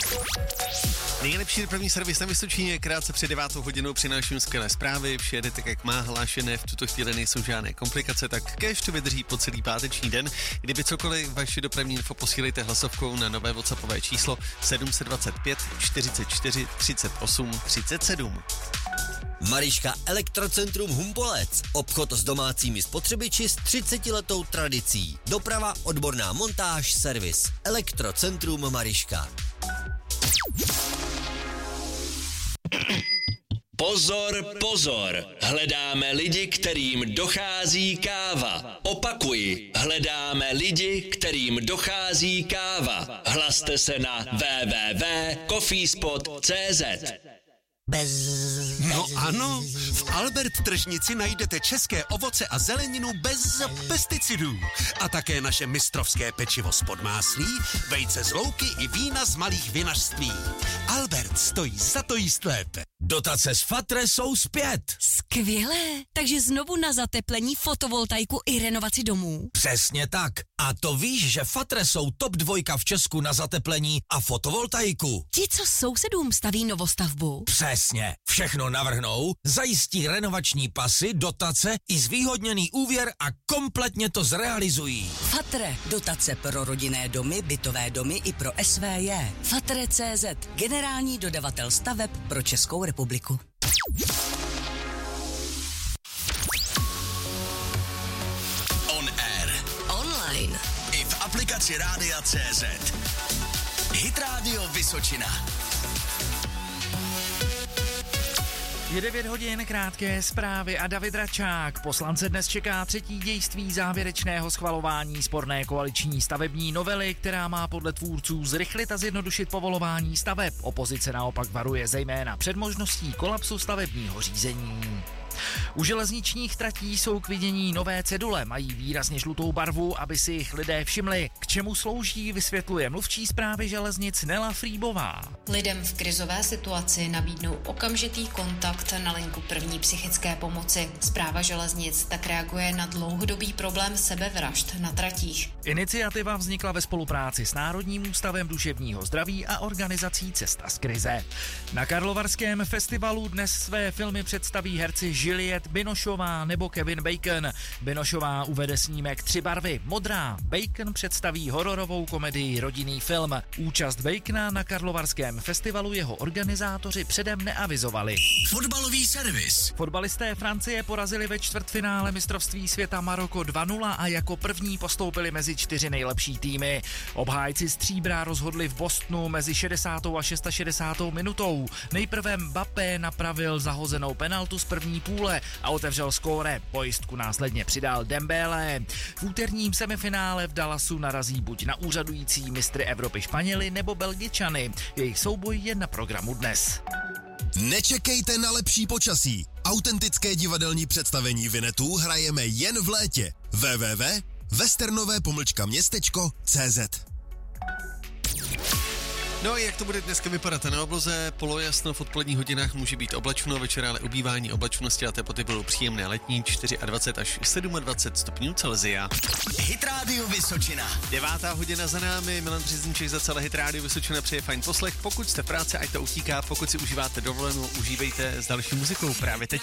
Nejlepší dopravní servis na Vysočině, krátce před 9 hodinou přináším skvělé zprávy, vše jede tak, jak má hlášené, v tuto chvíli nejsou žádné komplikace, tak kéž to vydrží po celý páteční den. Kdyby cokoliv, vaši dopravní info posílejte hlasovkou na nové WhatsAppové číslo 725 44 38 37. Mariška Elektrocentrum Humpolec. Obchod s domácími spotřebiči s 30letou tradicí. Doprava, odborná montáž, servis. Elektrocentrum Mariška. Pozor, pozor, hledáme lidi, kterým dochází káva. Opakuji, hledáme lidi, kterým dochází káva. Hlaste se na www.coffeespot.cz. No ano, v Albert tržnici najdete české ovoce a zeleninu bez pesticidů. A také naše mistrovské pečivo z podmáslí, vejce z louky i vína z malých vinařství. Albert stojí za to jíst lépe. Dotace z Fatre jsou zpět. Skvělé, takže znovu na zateplení, fotovoltaiku i renovaci domů. Přesně tak. A to víš, že Fatre jsou top 2 v Česku na zateplení a fotovoltaiku. Ti, co sousedům staví novostavbu. Přesně. Všechno navrhnou, zajistí renovační pasy, dotace i zvýhodněný úvěr a kompletně to zrealizují. Fatre, dotace pro rodinné domy, bytové domy i pro SVJ. Fatre.cz, generální dodavatel staveb pro Českou republiku. On air. Online. I v aplikaci Rádia.cz. Hit Radio Vysočina. Je 9 hodin, krátké zprávy a David Račák. Poslance dnes čeká třetí dějství závěrečného schvalování sporné koaliční stavební novely, která má podle tvůrců zrychlit a zjednodušit povolování staveb. Opozice naopak varuje zejména před možností kolapsu stavebního řízení. U železničních tratí jsou k vidění nové cedule, mají výrazně žlutou barvu, aby si jich lidé všimli. K čemu slouží, vysvětluje mluvčí správy železnic Nela Frýbová. Lidem v krizové situaci nabídnou okamžitý kontakt na linku první psychické pomoci. Správa železnic tak reaguje na dlouhodobý problém sebevražd na tratích. Iniciativa vznikla ve spolupráci s Národním ústavem duševního zdraví a organizací Cesta z krize. Na Karlovarském festivalu dnes své filmy představí herci Juliette Binošová nebo Kevin Bacon. Binošová uvede snímek 3 barvy, modrá. Bacon představí hororovou komedii Rodinný film. Účast Bacona na Karlovarském festivalu jeho organizátoři předem neavizovali. Fotbalový servis. Fotbalisté Francie porazili ve čtvrtfinále mistrovství světa Maroko 2-0 a jako první postoupili mezi 4 nejlepší týmy. Obhájci stříbra rozhodli v Bostonu mezi 60. a 66. minutou. Nejprve Mbappé napravil zahozenou penaltu z první půle a otevřel skóre. Pojistku následně přidal Dembélé. V úterním semifinále v Dallasu narazí buď na úřadující mistry Evropy Španěli nebo Belgičany. Jejich souboj je na programu dnes. Nečekejte na lepší počasí. Autentické divadelní představení Vinetů hrajeme jen v létě. www.westernové-městečko.cz. No a jak to bude dneska vypadat na obloze? Polojasno v odpoledních hodinách může být oblačno, večer ale ubývání oblačnosti a teploty budou příjemné letní 24 až 27 stupňů Celsia. Hit Radio Vysočina. 9. hodina za námi, Milan Březníček za celé Hit Radio Vysočina přeje fajn poslech. Pokud jste v práci, ať to utíká, pokud si užíváte dovolenou, užívejte s další muzikou právě teď.